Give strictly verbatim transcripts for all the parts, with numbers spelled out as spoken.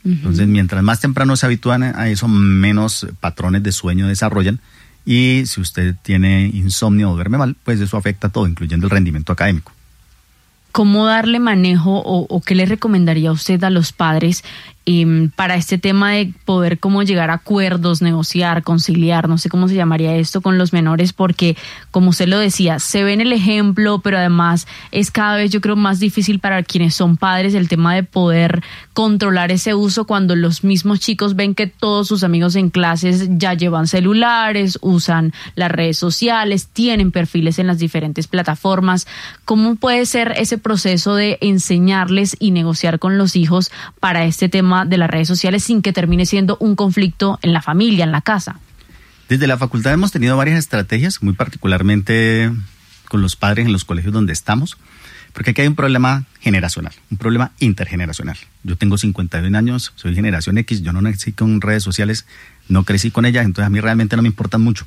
Uh-huh. Entonces, mientras más temprano se habitúan a eso, menos patrones de sueño desarrollan. Y si usted tiene insomnio o duerme mal, pues eso afecta todo, incluyendo el rendimiento académico. ¿Cómo darle manejo o, o qué le recomendaría usted a los padres eh, para este tema de poder cómo llegar a acuerdos, negociar, conciliar, no sé cómo se llamaría esto con los menores? Porque, como usted lo decía, se ve en el ejemplo, pero además es cada vez, yo creo, más difícil para quienes son padres el tema de poder controlar ese uso cuando los mismos chicos ven que todos sus amigos en clases ya llevan celulares, usan las redes sociales, tienen perfiles en las diferentes plataformas. ¿Cómo puede ser ese proceso de enseñarles y negociar con los hijos para este tema de las redes sociales sin que termine siendo un conflicto en la familia, en la casa? Desde la facultad hemos tenido varias estrategias, muy particularmente con los padres en los colegios donde estamos, porque aquí hay un problema generacional, un problema intergeneracional. Yo tengo cincuenta y un años, soy generación X, yo no nací con redes sociales, no crecí con ellas, entonces a mí realmente no me importan mucho.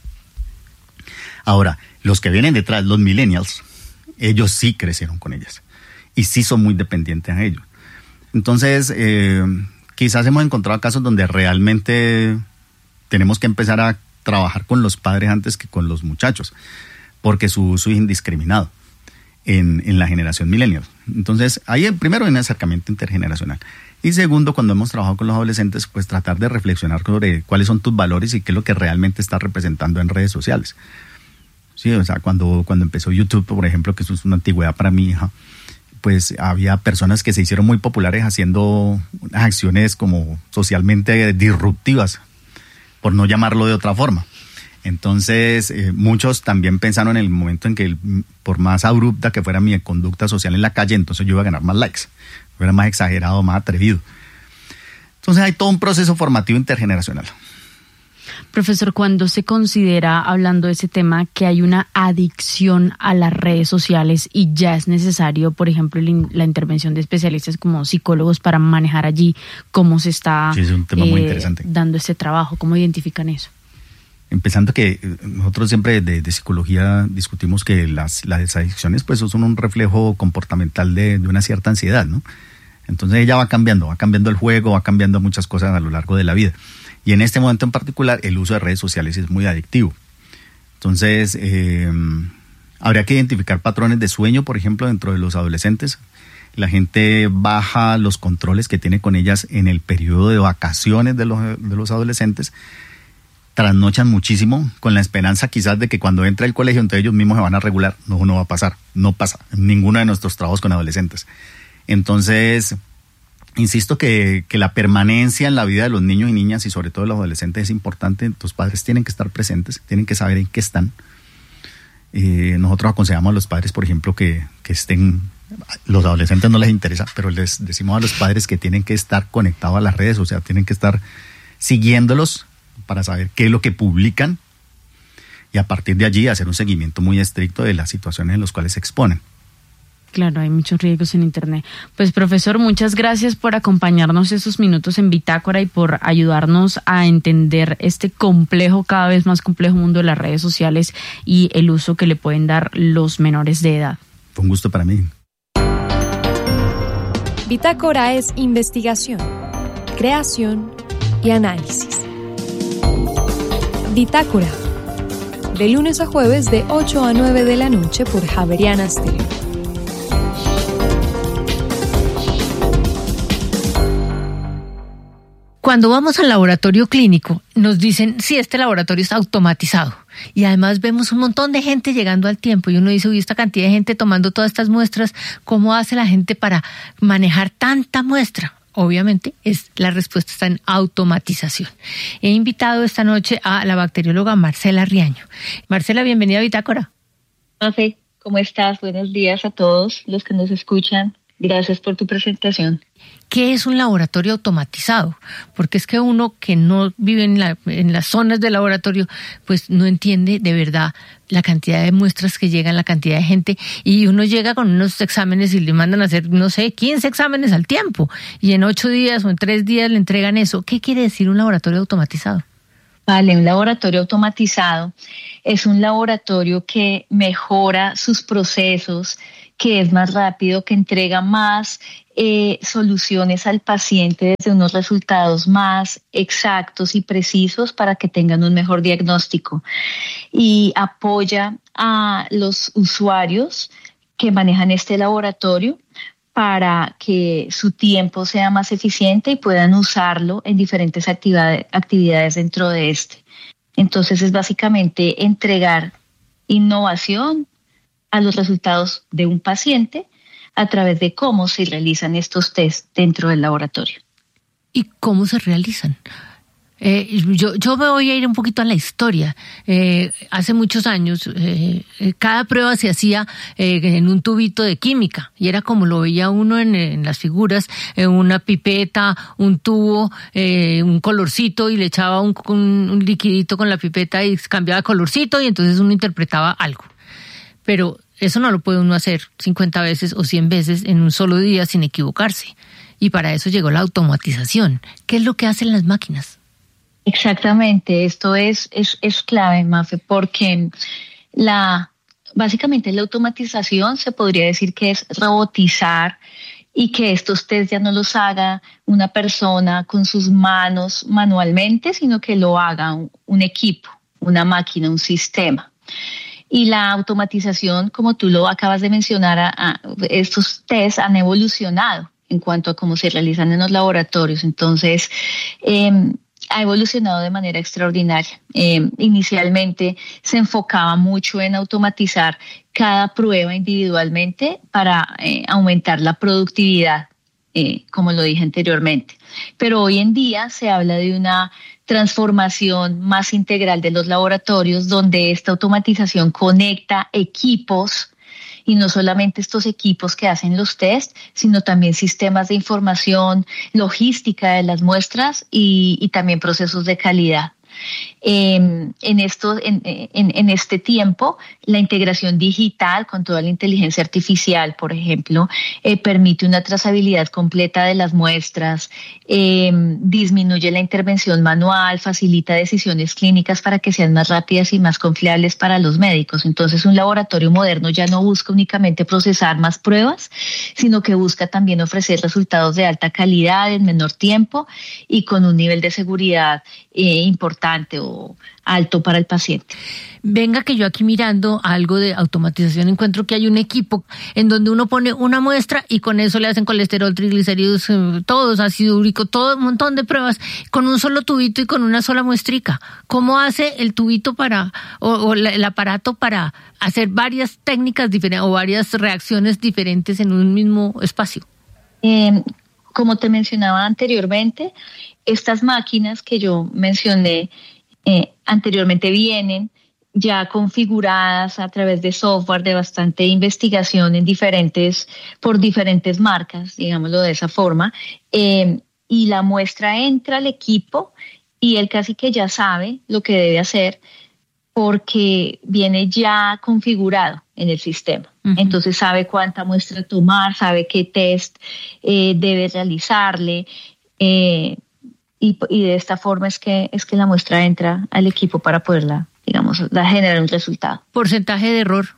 Ahora, los que vienen detrás, los millennials, ellos sí crecieron con ellas y sí son muy dependientes a ellos. Entonces, eh, quizás hemos encontrado casos donde realmente tenemos que empezar a trabajar con los padres antes que con los muchachos, porque su uso es indiscriminado en, en la generación millennial. Entonces, ahí primero hay un acercamiento intergeneracional. Y segundo, cuando hemos trabajado con los adolescentes, pues tratar de reflexionar sobre cuáles son tus valores y qué es lo que realmente estás representando en redes sociales. Sí, o sea, cuando, cuando empezó YouTube, por ejemplo, que eso es una antigüedad para mi hija, pues había personas que se hicieron muy populares haciendo acciones como socialmente disruptivas, por no llamarlo de otra forma. Entonces, eh, muchos también pensaron en el momento en que, el, por más abrupta que fuera mi conducta social en la calle, entonces yo iba a ganar más likes, yo era más exagerado, más atrevido. Entonces hay todo un proceso formativo intergeneracional. Profesor, cuando se considera, hablando de ese tema, que hay una adicción a las redes sociales y ya es necesario, por ejemplo, la intervención de especialistas como psicólogos para manejar allí cómo se está sí, es un tema eh, muy interesante. dando ese trabajo, ¿cómo identifican eso? Empezando que nosotros siempre de, de psicología discutimos que las, las adicciones pues son un reflejo comportamental de, de una cierta ansiedad, ¿no? Entonces ella va cambiando, va cambiando el juego, va cambiando muchas cosas a lo largo de la vida. Y en este momento en particular, el uso de redes sociales es muy adictivo. Entonces, eh, habría que identificar patrones de sueño, por ejemplo, dentro de los adolescentes. La gente baja los controles que tiene con ellas en el periodo de vacaciones de los, de los adolescentes. Trasnochan muchísimo con la esperanza quizás de que cuando entre al colegio entre ellos mismos se van a regular. No, no va a pasar, no pasa en ninguno de nuestros trabajos con adolescentes. Entonces, insisto que, que la permanencia en la vida de los niños y niñas y sobre todo de los adolescentes es importante. Los padres tienen que estar presentes, tienen que saber en qué están. Eh, nosotros aconsejamos a los padres, por ejemplo, que, que estén, los adolescentes no les interesa, pero les decimos a los padres que tienen que estar conectados a las redes, o sea, tienen que estar siguiéndolos para saber qué es lo que publican y a partir de allí hacer un seguimiento muy estricto de las situaciones en las cuales se exponen. Claro, hay muchos riesgos en Internet. Pues, profesor, muchas gracias por acompañarnos esos minutos en Bitácora y por ayudarnos a entender este complejo, cada vez más complejo mundo de las redes sociales y el uso que le pueden dar los menores de edad. Fue un gusto para mí. Bitácora es investigación, creación y análisis. Bitácora, de lunes a jueves de ocho a nueve de la noche por Javeriana Stereo. Cuando vamos al laboratorio clínico, nos dicen, sí, este laboratorio está automatizado. Y además vemos un montón de gente llegando al tiempo. Y uno dice, uy, esta cantidad de gente tomando todas estas muestras, ¿cómo hace la gente para manejar tanta muestra? Obviamente, es, la respuesta está en automatización. He invitado esta noche a la bacterióloga Marcela Riaño. Marcela, bienvenida a Bitácora. Mafe, ¿cómo estás? Buenos días a todos los que nos escuchan. Gracias por tu presentación. ¿Qué es un laboratorio automatizado? Porque es que uno que no vive en, la, en las zonas del laboratorio, pues no entiende de verdad la cantidad de muestras que llegan, la cantidad de gente, y uno llega con unos exámenes y le mandan a hacer, no sé, quince exámenes al tiempo, y en ocho días o en tres días le entregan eso. ¿Qué quiere decir un laboratorio automatizado? Vale, un laboratorio automatizado es un laboratorio que mejora sus procesos, que es más rápido, que entrega más eh, soluciones al paciente desde unos resultados más exactos y precisos para que tengan un mejor diagnóstico, y apoya a los usuarios que manejan este laboratorio para que su tiempo sea más eficiente y puedan usarlo en diferentes actividades, actividades dentro de este. Entonces es básicamente entregar innovación a los resultados de un paciente a través de cómo se realizan estos test dentro del laboratorio. ¿Y cómo se realizan? Eh, yo, yo me voy a ir un poquito a la historia. Eh, hace muchos años, eh, cada prueba se hacía eh, en un tubito de química, y era como lo veía uno en, en las figuras, eh, una pipeta, un tubo, eh, un colorcito, y le echaba un, un, un liquidito con la pipeta y cambiaba de colorcito, y entonces uno interpretaba algo. Pero eso no lo puede uno hacer cincuenta veces o cien veces en un solo día sin equivocarse. Y para eso llegó la automatización. ¿Qué es lo que hacen las máquinas? Exactamente, esto es, es, es clave, Mafe, porque la, básicamente la automatización se podría decir que es robotizar, y que estos test ya no los haga una persona con sus manos manualmente, sino que lo haga un, un equipo, una máquina, un sistema. Y la automatización, como tú lo acabas de mencionar, a, a, estos test han evolucionado en cuanto a cómo se realizan en los laboratorios. Entonces, eh, ha evolucionado de manera extraordinaria. Eh, inicialmente se enfocaba mucho en automatizar cada prueba individualmente para eh, aumentar la productividad, eh, como lo dije anteriormente. Pero hoy en día se habla de una transformación más integral de los laboratorios, donde esta automatización conecta equipos, y no solamente estos equipos que hacen los test, sino también sistemas de información, logística de las muestras y, y también procesos de calidad. Eh, en, esto, en, en, en este tiempo, la integración digital con toda la inteligencia artificial, por ejemplo, eh, permite una trazabilidad completa de las muestras, eh, disminuye la intervención manual, facilita decisiones clínicas para que sean más rápidas y más confiables para los médicos. Entonces, un laboratorio moderno ya no busca únicamente procesar más pruebas, sino que busca también ofrecer resultados de alta calidad en menor tiempo y con un nivel de seguridad eh, importante o alto para el paciente. Venga, que yo aquí mirando algo de automatización encuentro que hay un equipo en donde uno pone una muestra y con eso le hacen colesterol, triglicéridos, todos, ácido úrico, todo un montón de pruebas con un solo tubito y con una sola muestrica. ¿Cómo hace el tubito para o, o la, el aparato para hacer varias técnicas diferentes o varias reacciones diferentes en un mismo espacio? Eh, como te mencionaba anteriormente, estas máquinas que yo mencioné eh, anteriormente vienen ya configuradas a través de software de bastante investigación en diferentes, por diferentes marcas, digámoslo de esa forma, eh, y la muestra entra al equipo y él casi que ya sabe lo que debe hacer porque viene ya configurado en el sistema. Uh-huh. Entonces sabe cuánta muestra tomar, sabe qué test eh, debe realizarle, eh, Y, y de esta forma es que es que la muestra entra al equipo para poderla, digamos, la generar un resultado. ¿Porcentaje de error?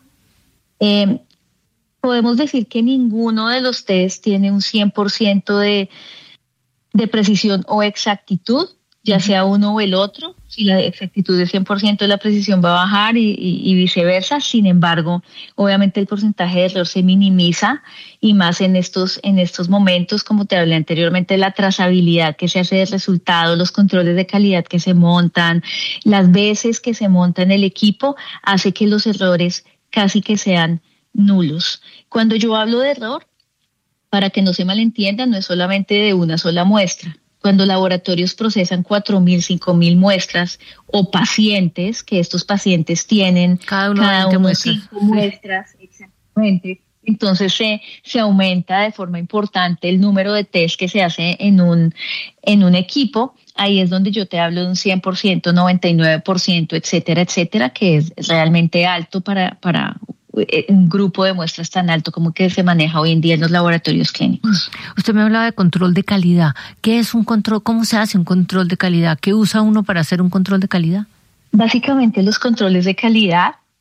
Eh, podemos decir que ninguno de los test tiene un cien por ciento de, de precisión o exactitud, ya uh-huh. sea uno o el otro. Si la exactitud es cien por ciento, la precisión va a bajar y, y, y viceversa. Sin embargo, obviamente el porcentaje de error se minimiza, y más en estos, en estos momentos, como te hablé anteriormente, la trazabilidad que se hace del resultado, los controles de calidad que se montan, las veces que se monta en el equipo, hace que los errores casi que sean nulos. Cuando yo hablo de error, para que no se malentiendan, no es solamente de una sola muestra. Cuando laboratorios procesan cuatro mil, cinco mil muestras o pacientes, que estos pacientes tienen cada uno, cada uno muestras. cinco muestras, exactamente, entonces se, se aumenta de forma importante el número de test que se hace en un, en un equipo. Ahí es donde yo te hablo de un cien por ciento, noventa y nueve por ciento, etcétera, etcétera, que es realmente alto para, para un grupo de muestras tan alto como que se maneja hoy en día en los laboratorios clínicos. Usted me hablaba de control de calidad. ¿Qué es un control? ¿Cómo se hace un control de calidad? ¿Qué usa uno para hacer un control de calidad? Básicamente los controles de calidad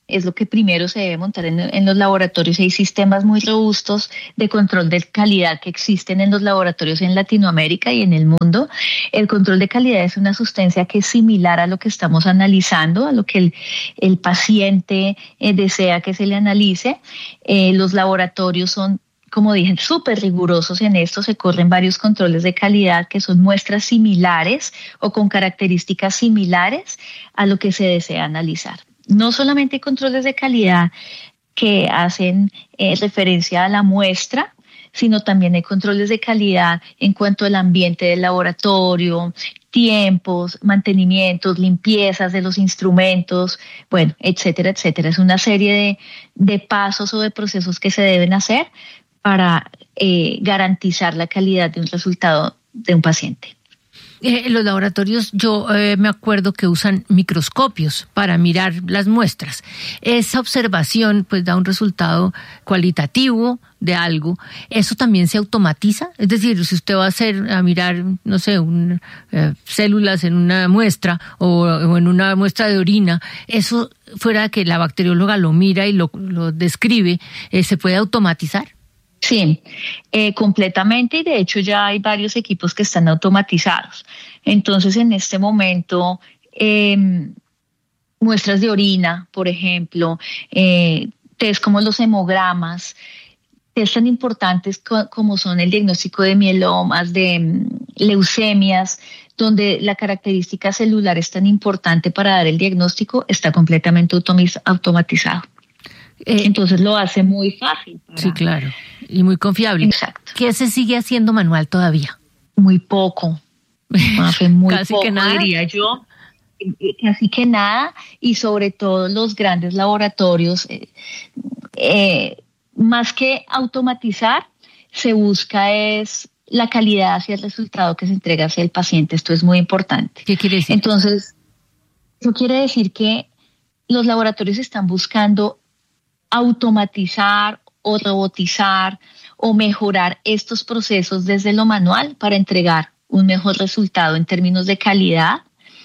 es lo que primero se debe montar en, en los laboratorios. Hay sistemas muy robustos de control de calidad que existen en los laboratorios en Latinoamérica y en el mundo. El control de calidad es una sustancia que es similar a lo que estamos analizando, a lo que el, el paciente eh, desea que se le analice. Eh, los laboratorios son, como dije, súper rigurosos en esto. Se corren varios controles de calidad que son muestras similares o con características similares a lo que se desea analizar. No solamente hay controles de calidad que hacen eh, referencia a la muestra, sino también hay controles de calidad en cuanto al ambiente del laboratorio, tiempos, mantenimientos, limpiezas de los instrumentos, bueno, etcétera, etcétera. Es una serie de, de pasos o de procesos que se deben hacer para eh, garantizar la calidad de un resultado de un paciente. Eh, los laboratorios, yo eh, me acuerdo que usan microscopios para mirar las muestras. Esa observación pues da un resultado cualitativo de algo. ¿Eso también se automatiza? Es decir, si usted va a hacer a mirar, no sé, un, eh, células en una muestra o, o en una muestra de orina, eso fuera que la bacterióloga lo mira y lo, lo describe, eh, ¿se puede automatizar? Sí, eh, completamente, y de hecho ya hay varios equipos que están automatizados. Entonces, en este momento, eh, muestras de orina, por ejemplo, eh, test como los hemogramas, test tan importantes co- como son el diagnóstico de mielomas, de um, leucemias, donde la característica celular es tan importante para dar el diagnóstico, está completamente automis- automatizado. Eh, Entonces lo hace muy fácil. Para... Sí, claro. Y muy confiable. Exacto. ¿Qué se sigue haciendo manual todavía? Muy poco. Mafe, muy Casi poco, que nada. diría yo. Casi que nada. Y sobre todo los grandes laboratorios. Eh, eh, más que automatizar, se busca es la calidad hacia el resultado que se entrega hacia el paciente. Esto es muy importante. ¿Qué quiere decir? Entonces, eso quiere decir que los laboratorios están buscando automatizar o robotizar o mejorar estos procesos desde lo manual para entregar un mejor resultado en términos de calidad,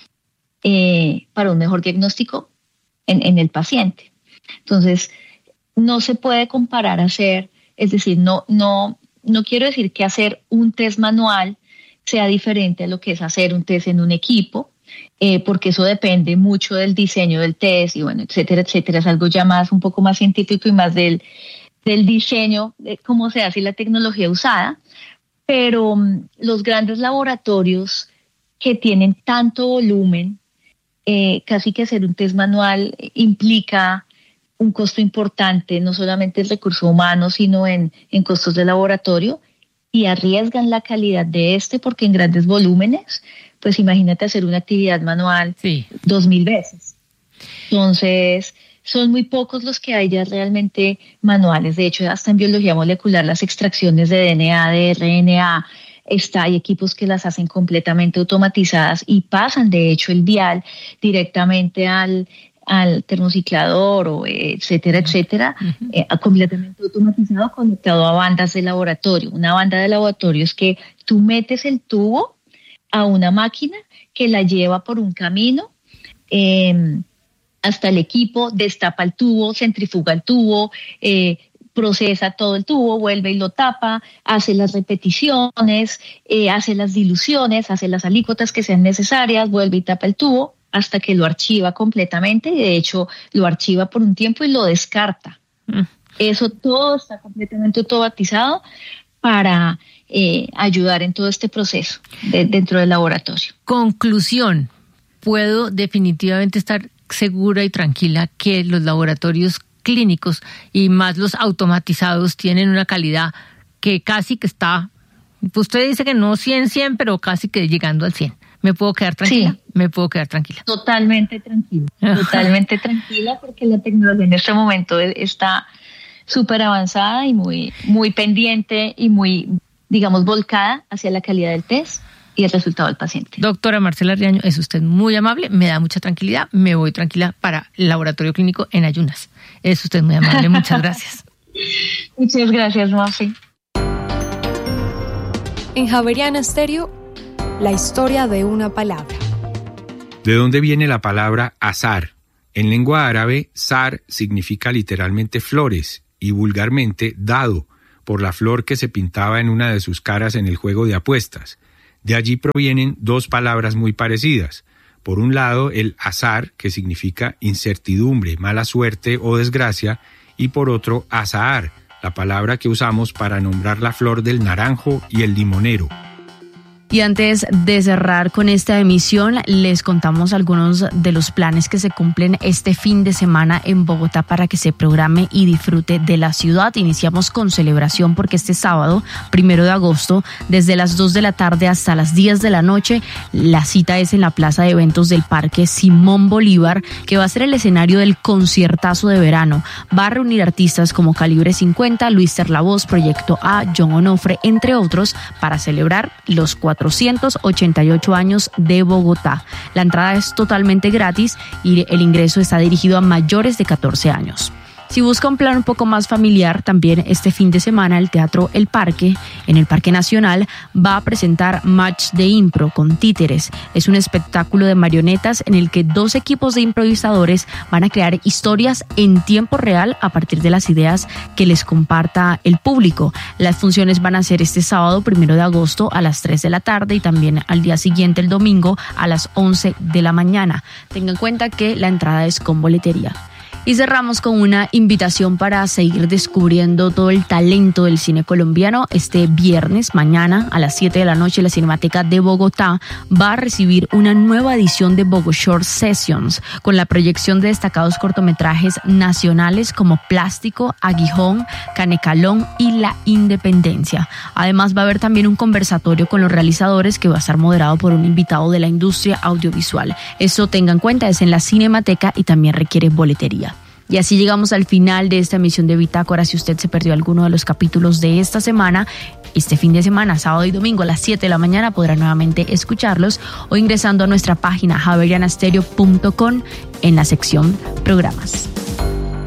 eh, para un mejor diagnóstico en, en el paciente. Entonces, no se puede comparar hacer, es decir, no, no, no quiero decir que hacer un test manual sea diferente a lo que es hacer un test en un equipo, Eh, porque eso depende mucho del diseño del test y bueno, etcétera, etcétera. Es algo ya más, un poco más científico y más del, del diseño, de cómo se hace la tecnología usada. Pero um, los grandes laboratorios que tienen tanto volumen, eh, casi que hacer un test manual implica un costo importante, no solamente en recursos humanos, sino en, en costos de laboratorio, y arriesgan la calidad de este porque en grandes volúmenes, pues imagínate hacer una actividad manual sí. dos mil veces. Entonces, son muy pocos los que hay ya realmente manuales. De hecho, hasta en biología molecular, las extracciones de D N A, de R N A, está, hay equipos que las hacen completamente automatizadas y pasan, de hecho, el vial directamente al, al termociclador, o etcétera, etcétera, uh-huh. eh, completamente automatizado, conectado a bandas de laboratorio. Una banda de laboratorio es que tú metes el tubo a una máquina que la lleva por un camino eh, hasta el equipo, destapa el tubo, centrifuga el tubo, eh, procesa todo el tubo, vuelve y lo tapa, hace las repeticiones, eh, hace las diluciones, hace las alícuotas que sean necesarias, vuelve y tapa el tubo hasta que lo archiva completamente, y de hecho lo archiva por un tiempo y lo descarta. Mm. Eso todo está completamente automatizado para eh, ayudar en todo este proceso de, dentro del laboratorio. Conclusión, puedo definitivamente estar segura y tranquila que los laboratorios clínicos y más los automatizados tienen una calidad que casi que está, usted dice que no cien, cien, pero casi que llegando al cien. ¿Me puedo quedar tranquila? Sí. Me puedo quedar tranquila. Totalmente tranquila, totalmente tranquila, porque la tecnología en este momento está súper avanzada y muy, muy pendiente y muy, digamos, volcada hacia la calidad del test y el resultado del paciente. Doctora Marcela Riaño, es usted muy amable, me da mucha tranquilidad, me voy tranquila para el laboratorio clínico en Ayunas. Es usted muy amable, muchas gracias. Muchas gracias, Mafi. En Javeriana Estéreo, la historia de una palabra. ¿De dónde viene la palabra azar? En lengua árabe, zar significa literalmente flores y vulgarmente dado, por la flor que se pintaba en una de sus caras en el juego de apuestas. De allí provienen dos palabras muy parecidas. Por un lado, el azar, que significa incertidumbre, mala suerte o desgracia, y por otro, azahar, la palabra que usamos para nombrar la flor del naranjo y el limonero. Y antes de cerrar con esta emisión, les contamos algunos de los planes que se cumplen este fin de semana en Bogotá para que se programe y disfrute de la ciudad. Iniciamos con celebración porque este sábado, primero de agosto, desde las dos de la tarde hasta las diez de la noche, la cita es en la plaza de eventos del Parque Simón Bolívar, que va a ser el escenario del conciertazo de verano. Va a reunir artistas como Calibre cincuenta, Luis Terlavoz, Proyecto A, John Onofre, entre otros, para celebrar los cuatrocientos ochenta y ocho años de Bogotá. La entrada es totalmente gratis y el ingreso está dirigido a mayores de catorce años. Si busca un plan un poco más familiar, también este fin de semana el Teatro El Parque, en el Parque Nacional, va a presentar Match de Impro con títeres. Es un espectáculo de marionetas en el que dos equipos de improvisadores van a crear historias en tiempo real a partir de las ideas que les comparta el público. Las funciones van a ser este sábado, primero de agosto, a las tres de la tarde y también al día siguiente, el domingo, a las once de la mañana. Tengan en cuenta que la entrada es con boletería. Y cerramos con una invitación para seguir descubriendo todo el talento del cine colombiano. Este viernes, mañana, a las siete de la noche, la Cinemateca de Bogotá va a recibir una nueva edición de Bogo Short Sessions, con la proyección de destacados cortometrajes nacionales como Plástico, Aguijón, Canecalón y La Independencia. Además, va a haber también un conversatorio con los realizadores que va a estar moderado por un invitado de la industria audiovisual. Eso, tengan en cuenta, es en la Cinemateca y también requiere boletería. Y así llegamos al final de esta emisión de Bitácora. Si usted se perdió alguno de los capítulos de esta semana, este fin de semana, sábado y domingo a las siete de la mañana, podrá nuevamente escucharlos o ingresando a nuestra página javeriana stereo punto com en la sección Programas.